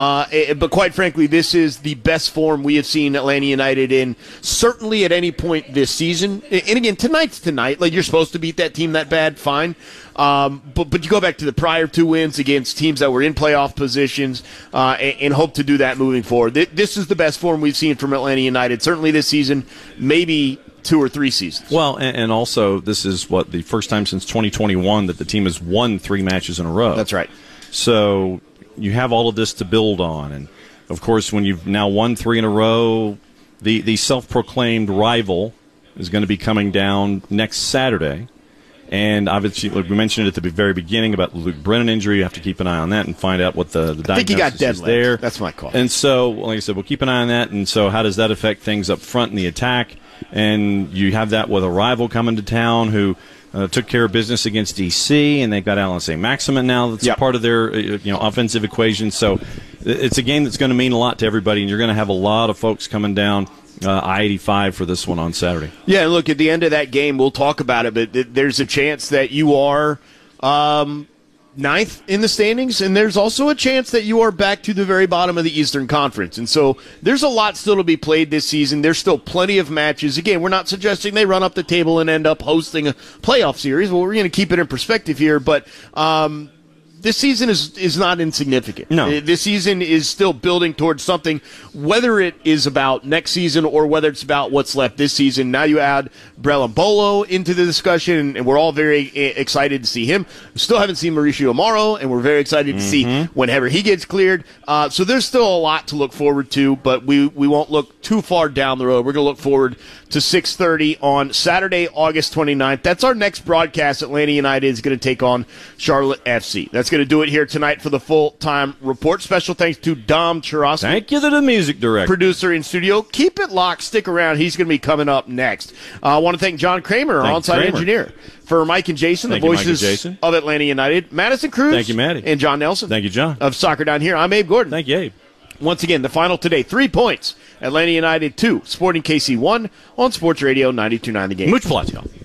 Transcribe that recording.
But quite frankly, this is the best form we have seen Atlanta United in, certainly at any point this season. And again, tonight's tonight. Like, you're supposed to beat that team that bad, fine. But you go back to the prior 2 wins against teams that were in playoff positions and hope to do that moving forward. This is the best form we've seen from Atlanta United, certainly this season, maybe 2 or 3 seasons. Well, and also this is, the first time since 2021 that the team has won 3 matches in a row. That's right. So you have all of this to build on. And, of course, when you've now won 3 in a row, the self-proclaimed rival is going to be coming down next Saturday. And obviously, like we mentioned it at the very beginning about the Luke Brennan injury. You have to keep an eye on that and find out what the diagnosis I think he got dead is there. That's my call. And so, like I said, we'll keep an eye on that. And so how does that affect things up front in the attack? And you have that with a rival coming to town who took care of business against DC, and they've got Alan St. Maximin now that's a part of their offensive equation. So it's a game that's going to mean a lot to everybody, and you're going to have a lot of folks coming down I-85 for this one on Saturday. Yeah, look, at the end of that game, we'll talk about it, but there's a chance that you are ninth in the standings, and there's also a chance that you are back to the very bottom of the Eastern Conference. And so there's a lot still to be played this season. There's still plenty of matches. Again, we're not suggesting they run up the table and end up hosting a playoff series. Well, we're going to keep it in perspective here, but this season is not insignificant. No. This season is still building towards something, whether it is about next season or whether it's about what's left this season. Now you add Brelon Bolo into the discussion, and we're all very excited to see him. We still haven't seen Mauricio Amaro, and we're very excited to see whenever he gets cleared. So there's still a lot to look forward to, but we won't look too far down the road. We're going to look forward to 6:30 on Saturday, August 29th. That's our next broadcast. Atlanta United is going to take on Charlotte FC. That's going to do it here tonight for the full-time report. Special thanks to Dom Churosky. Thank you to the music director. Producer in studio. Keep it locked. Stick around. He's going to be coming up next. I want to thank John Kramer, our on-site engineer. For Mike and Jason, the voices of Atlanta United. Madison Cruz. Thank you, Maddie. And John Nelson. Thank you, John. Of Soccer Down Here. I'm Abe Gordon. Thank you, Abe. Once again, the final today, 3 points. Atlanta United 2, Sporting KC 1 on Sports Radio 92.9 The Game. Much obligado.